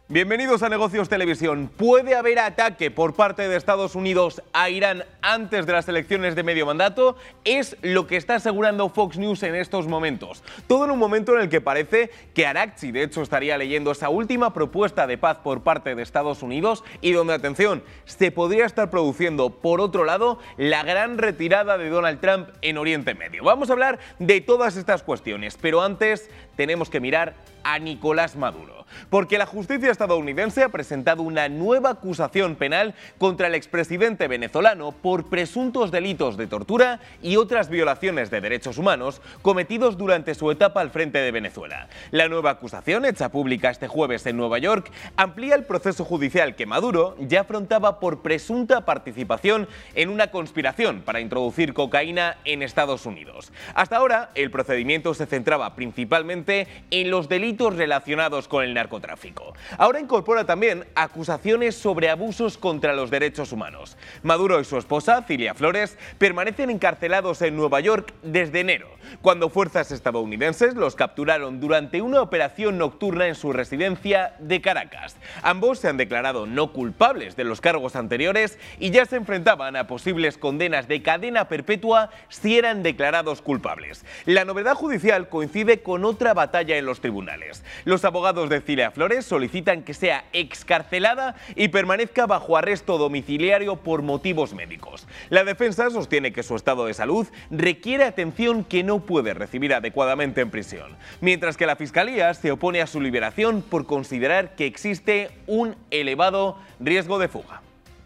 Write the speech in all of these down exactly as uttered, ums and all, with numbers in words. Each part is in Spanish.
Bienvenidos a Negocios Televisión. ¿Puede haber ataque por parte de Estados Unidos a Irán antes de las elecciones de medio mandato? Es lo que está asegurando Fox News en estos momentos. Todo en un momento en el que parece que Araghchi, de hecho, estaría leyendo esa última propuesta de paz por parte de Estados Unidos y donde, atención, se podría estar produciendo, por otro lado, la gran retirada de Donald Trump en Oriente Medio. Vamos a hablar de todas estas cuestiones, pero antes tenemos que mirar a Nicolás Maduro, porque la justicia estadounidense ha presentado una nueva acusación penal contra el expresidente venezolano por presuntos delitos de tortura y otras violaciones de derechos humanos cometidos durante su etapa al frente de Venezuela. La nueva acusación, hecha pública este jueves en Nueva York, amplía el proceso judicial que Maduro ya afrontaba por presunta participación en una conspiración para introducir cocaína en Estados Unidos. Hasta ahora, el procedimiento se centraba principalmente en los delitos relacionados con el narcotráfico. Ahora incorpora también acusaciones sobre abusos contra los derechos humanos. Maduro y su esposa, Cilia Flores, permanecen encarcelados en Nueva York desde enero, cuando fuerzas estadounidenses los capturaron durante una operación nocturna en su residencia de Caracas. Ambos se han declarado no culpables de los cargos anteriores y ya se enfrentaban a posibles condenas de cadena perpetua si eran declarados culpables. La novedad judicial coincide con otra batalla en los tribunales. Los abogados de Cilia Flores solicitan que sea excarcelada y permanezca bajo arresto domiciliario por motivos médicos. La defensa sostiene que su estado de salud requiere atención que no puede recibir adecuadamente en prisión, mientras que la Fiscalía se opone a su liberación por considerar que existe un elevado riesgo de fuga.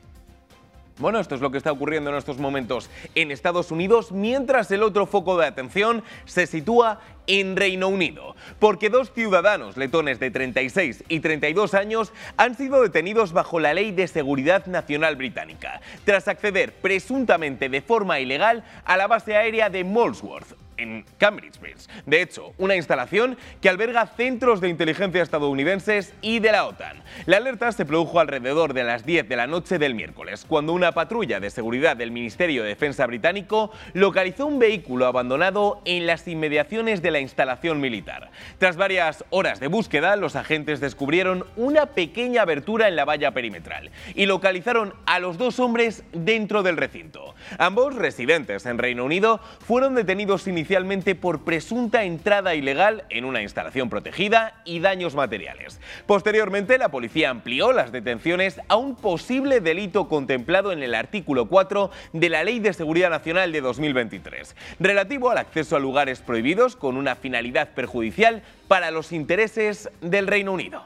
Bueno, esto es lo que está ocurriendo en estos momentos en Estados Unidos, mientras el otro foco de atención se sitúa en Reino Unido, porque dos ciudadanos letones de treinta y seis y treinta y dos años han sido detenidos bajo la Ley de Seguridad Nacional británica, tras acceder presuntamente de forma ilegal a la base aérea de Molesworth, en Cambridgeshire. De hecho, una instalación que alberga centros de inteligencia estadounidenses y de la OTAN. La alerta se produjo alrededor de las diez de la noche del miércoles, cuando una patrulla de seguridad del Ministerio de Defensa británico localizó un vehículo abandonado en las inmediaciones de la instalación militar. Tras varias horas de búsqueda, los agentes descubrieron una pequeña abertura en la valla perimetral y localizaron a los dos hombres dentro del recinto. Ambos, residentes en Reino Unido, fueron detenidos inicialmente por presunta entrada ilegal en una instalación protegida y daños materiales. Posteriormente, la policía amplió las detenciones a un posible delito contemplado en el artículo cuatro de la Ley de Seguridad Nacional de dos mil veintitrés, relativo al acceso a lugares prohibidos con una finalidad perjudicial para los intereses del Reino Unido.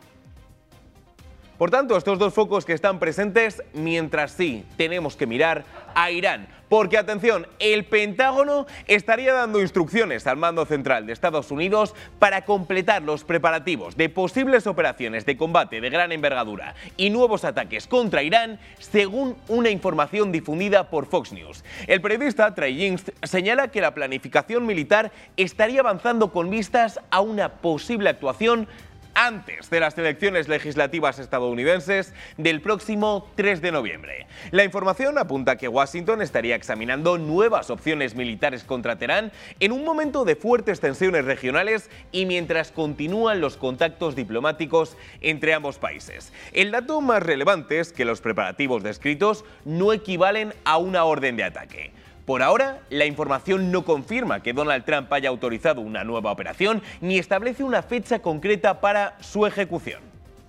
Por tanto, estos dos focos que están presentes, mientras sí tenemos que mirar a Irán, porque atención, el Pentágono estaría dando instrucciones al mando central de Estados Unidos para completar los preparativos de posibles operaciones de combate de gran envergadura y nuevos ataques contra Irán, según una información difundida por Fox News. El periodista Trey Yingst señala que la planificación militar estaría avanzando con vistas a una posible actuación antes de las elecciones legislativas estadounidenses del próximo tres de noviembre. La información apunta a que Washington estaría examinando nuevas opciones militares contra Teherán en un momento de fuertes tensiones regionales y mientras continúan los contactos diplomáticos entre ambos países. El dato más relevante es que los preparativos descritos no equivalen a una orden de ataque. Por ahora, la información no confirma que Donald Trump haya autorizado una nueva operación ni establece una fecha concreta para su ejecución.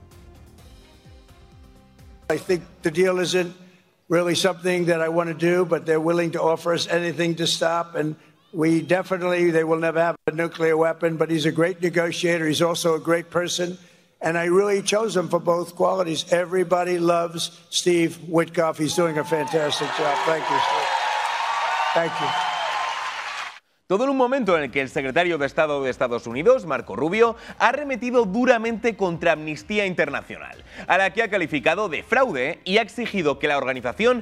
I think the deal isn't really something that I want to do, but they're willing to offer us anything to stop, and we definitely, they will never have a nuclear weapon, but he's a great negotiator. He's also a great person, and I really chose him for both qualities. Everybody loves Steve Witkoff. He's doing a fantastic job. Thank you, Steve. Thank you. Todo en un momento en el que el secretario de Estado de Estados Unidos, Marco Rubio, ha arremetido duramente contra Amnistía Internacional, a la que ha calificado de fraude y ha exigido que la organización